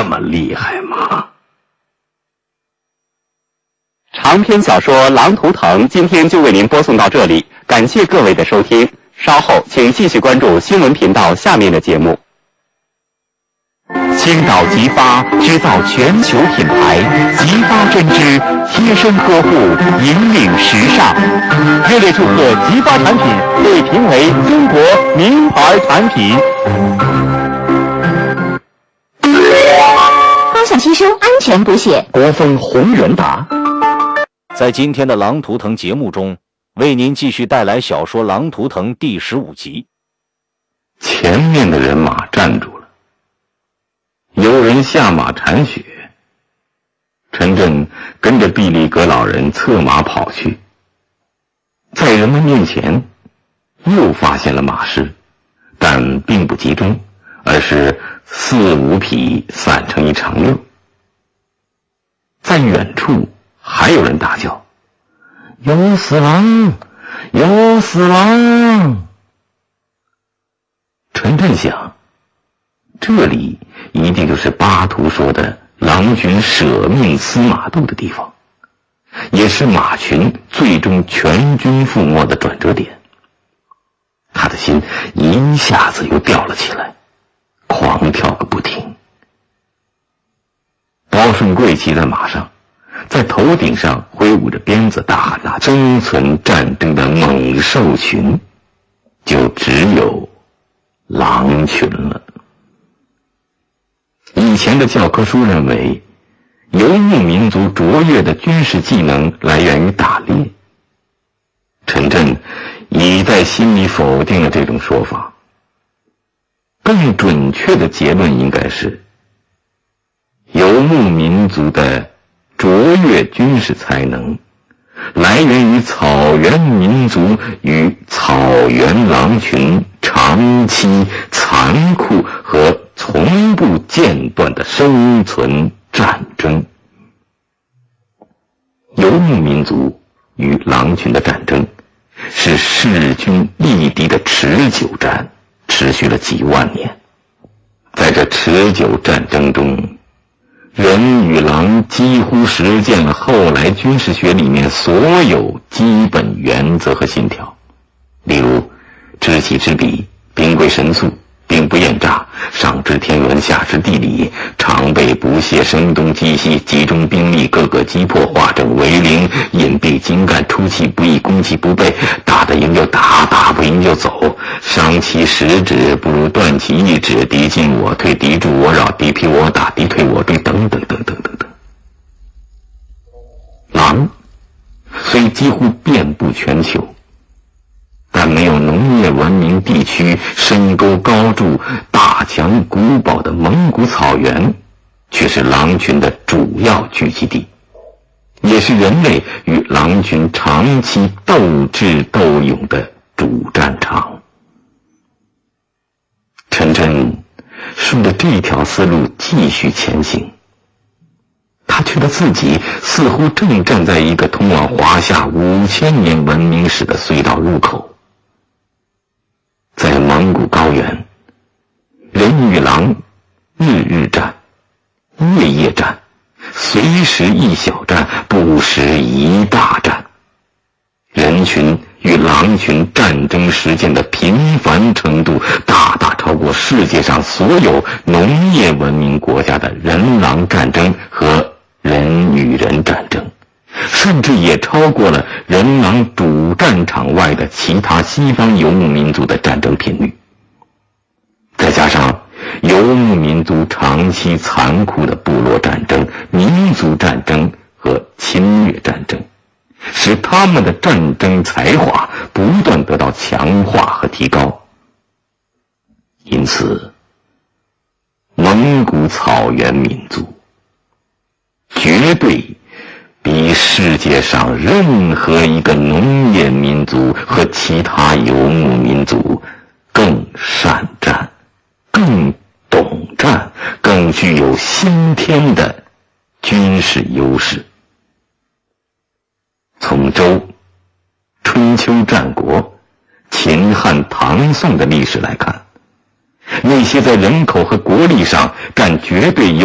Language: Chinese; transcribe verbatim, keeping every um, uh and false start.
么厉害吗？ 长篇小说《狼图腾》今天就为您播送到这里，感谢各位的收听。稍后请继续关注新闻频道下面的节目。青岛吉发制造全球品牌，吉发针织贴身呵护，引领时尚。热烈祝贺吉发产品被评为中国名牌产品。 高效吸收，安全补血。 国风红远达。 在今天的《狼图腾》节目中，为您继续带来小说《狼图腾》第十五集。 前面的人马站住了，有人下马铲雪。陈震跟着毕力格老人策马跑去，在人们面前又发现了马尸，但并不集中，而是四五匹散成一长溜。在远处还有人大叫：有死狼！有死狼！陈震想，这里一定就是巴图说的狼群舍命司马度的地方，也是马群最终全军覆没的转折点。他的心一下子又吊了起来，狂跳个不停。包顺贵骑在马上，在头顶上挥舞着鞭子，大喊那生存战争的猛兽群，就只有狼群了。以前的教科书认为，游牧民族卓越的军事技能来源于打猎。陈震已在心里否定了这种说法。更准确的结论应该是，游牧民族的卓越军事才能来源于草原民族与草原狼群长期残酷和从不间断的生存战争。游牧民族与狼群的战争是势均力敌的持久战，持续了几万年。在这持久战争中，人与狼几乎实践了后来军事学里面所有基本原则和信条，例如知己知彼，兵贵神速，兵不厌诈，上知天文下知地理，常备不懈，声东击西，集中兵力，各个击破，化整为零，隐蔽精干，出其不意，攻其不备，打得赢就打，打不赢就走，伤其十指不如断其一指，敌进我退，敌驻我扰，敌疲我打，敌退我追，等等等等等等。狼虽几乎遍布全球，但没有农业文明地区深沟高筑、大强古堡的蒙古草原，却是狼群的主要聚集地，也是人类与狼群长期斗智斗勇的主战场。陈震顺着这条思路继续前行，他觉得自己似乎正站在一个通往华夏五千年文明史的隧道入口。在蒙古高原，人与狼日日战，夜夜战，随时一小战，不时一大战。人群与狼群战争实践的频繁程度，大大超过世界上所有农业文明国家的人狼战争和人与人战争，甚至也超过了人狼主战场外的其他西方游牧民族的战争频率。再加上游牧民族长期残酷的部落战争、民族战争和侵略战争，使他们的战争才华不断得到强化和提高。因此，蒙古草原民族绝对比世界上任何一个农业民族和其他游牧民族更善战，更懂战，更具有先天的军事优势。从周、春秋战国、秦汉唐宋的历史来看，那些在人口和国力上占绝对优